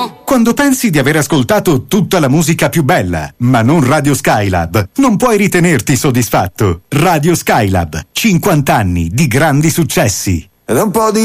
Benissimo. Quando pensi di aver ascoltato tutta la musica più bella, ma non Radio Skylab, non puoi ritenerti soddisfatto. Radio Skylab, 50 anni di grandi successi. Ed un po' di